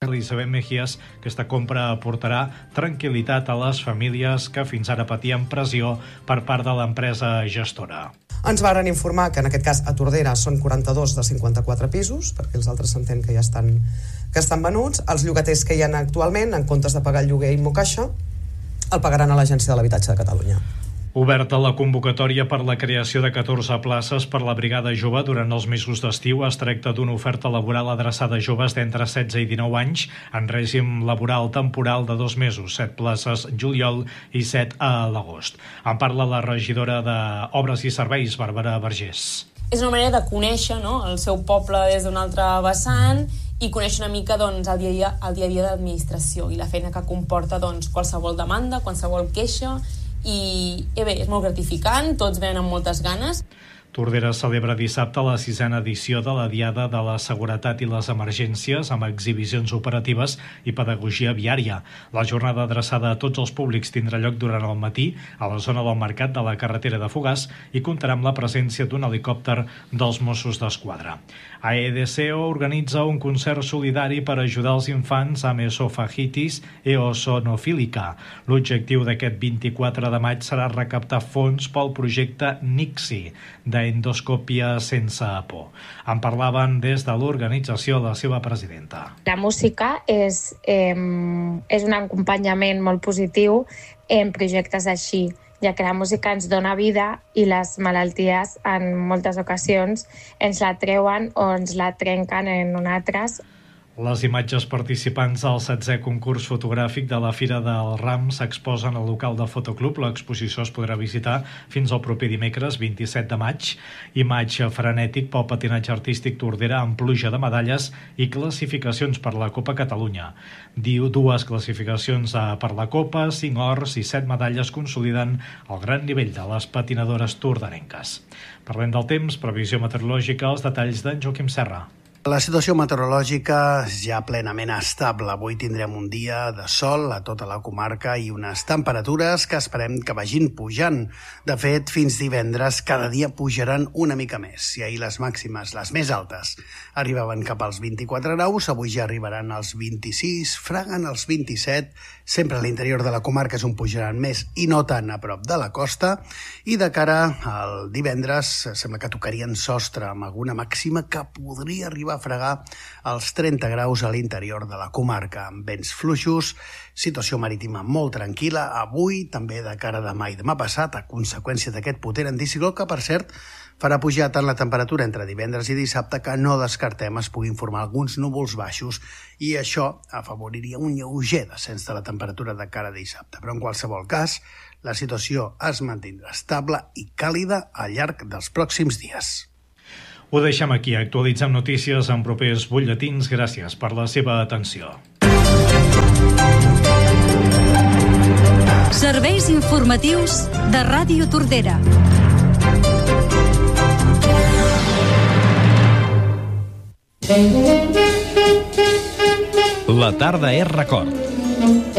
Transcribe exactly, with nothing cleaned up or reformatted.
Elisabet Mejías, aquesta compra aportarà tranquil·litat a les famílies que fins ara patien pressió per part de l'empresa gestora. Ens varen informar que en aquest cas a Tordera són quaranta-dos de cinquanta-quatre pisos, perquè els altres s'entén que ja estan, que estan venuts. Els llogaters que hi ha actualment, en comptes de pagar el lloguer Immocaixa, el pagaran a l'Agència de l'Habitatge de Catalunya. Oberta la convocatòria per la creació de catorze places per la Brigada Jove durant els mesos d'estiu. Es tracta d'una oferta laboral adreçada a joves d'entre setze i dinou anys en règim laboral temporal de dos mesos, set places juliol i set a l'agost. En parla la regidora d'Obres i Serveis, Bàrbara Vergés. És una manera de conèixer, no?, el seu poble des d'un altre vessant i conèixer una mica, doncs, el dia a dia, el dia a dia d'administració i la feina que comporta, doncs, qualsevol demanda, qualsevol queixa. I eh bé, és molt gratificant, tots venen amb moltes ganes. Tordera celebra dissabte la sisena edició de la Diada de la Seguretat i les Emergències amb exhibicions operatives i pedagogia viària. La jornada adreçada a tots els públics tindrà lloc durant el matí a la zona del mercat de la carretera de Fogars i comptarà amb la presència d'un helicòpter dels Mossos d'Esquadra. A E D C O organitza un concert solidari per ajudar els infants amb esofagitis eosinofílica. L'objectiu d'aquest vint-i-quatre de maig serà recaptar fons pel projecte Nixi, d'endoscòpia sense por. En parlaven des de l'organització la seva presidenta. La música és, eh, és un acompanyament molt positiu en projectes així, ja que la música ens dona vida i les malalties en moltes ocasions ens la treuen o ens la trenquen en un altres. Les imatges participants al setzè concurs fotogràfic de la Fira del Ram s'exposen al local de Fotoclub. L'exposició es podrà visitar fins al proper dimecres vint-i-set de maig. Imatge frenètic pel patinatge artístic Tordera amb pluja de medalles i classificacions per la Copa Catalunya. Diu dues classificacions per la Copa, cinc ors i set medalles consoliden el gran nivell de les patinadores tordarenques. Parlem del temps, previsió meteorològica, els detalls d'en Joaquim Serra. La situació meteorològica és ja plenament estable. Avui tindrem un dia de sol a tota la comarca i unes temperatures que esperem que vagin pujant. De fet, fins divendres cada dia pujaran una mica més. Si ahir les màximes, les més altes, arribaven cap als vint-i-quatre graus, avui ja arribaran als vint-i-sis, fraguen als vint-i-set. Sempre a l'interior de la comarca és on pujaran més i no tant a prop de la costa. I de cara al divendres sembla que tocarien sostre amb alguna màxima que podria arribar a fregar els trenta graus a l'interior de la comarca, amb vents fluixos, situació marítima molt tranquil·la, avui també de cara a demà i demà passat, a conseqüència d'aquest potent anticicló que, per cert, farà pujar tant la temperatura entre divendres i dissabte que no descartem es puguin formar alguns núvols baixos i això afavoriria un lleuger descens de la temperatura de cara a dissabte. Però en qualsevol cas, la situació es mantindrà estable i càlida al llarg dels pròxims dies. Ho deixem aquí. Actualitzem notícies en propers butlletins. Gràcies per la seva atenció. Serveis informatius de Ràdio Tordera. La tarda és record.